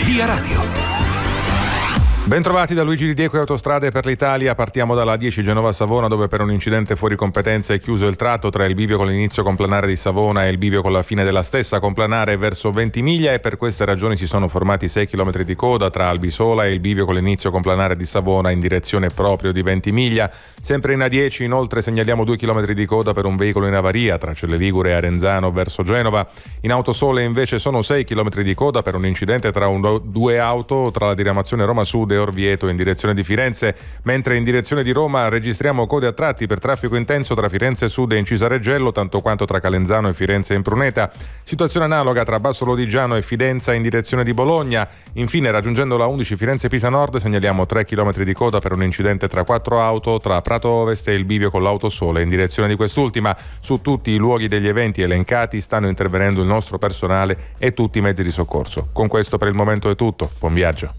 Via Radio. Bentrovati da Luigi Di Diego e Autostrade per l'Italia. Partiamo dalla 10 Genova-Savona, dove per un incidente fuori competenza è chiuso il tratto tra il bivio con l'inizio complanare di Savona e il bivio con la fine della stessa complanare verso Ventimiglia, e per queste ragioni si sono formati 6 km di coda tra Albisola e il bivio con l'inizio complanare di Savona in direzione proprio di Ventimiglia. Sempre in A10 inoltre segnaliamo 2 km di coda per un veicolo in avaria tra Celle Ligure e Arenzano verso Genova. In Autosole invece sono 6 km di coda per un incidente tra due auto tra la diramazione Roma Sud e Orvieto in direzione di Firenze, mentre in direzione di Roma registriamo code a tratti per traffico intenso tra Firenze Sud e Incisa Reggello, tanto quanto tra Calenzano e Firenze Impruneta. Situazione analoga tra Basso Lodigiano e Fidenza in direzione di Bologna. Infine, raggiungendo la 11 Firenze-Pisa Nord, segnaliamo 3 km di coda per un incidente tra 4 auto tra Prato Ovest e il bivio con l'Autosole in direzione di quest'ultima. Su tutti i luoghi degli eventi elencati stanno intervenendo il nostro personale e tutti i mezzi di soccorso. Con questo per il momento è tutto. Buon viaggio.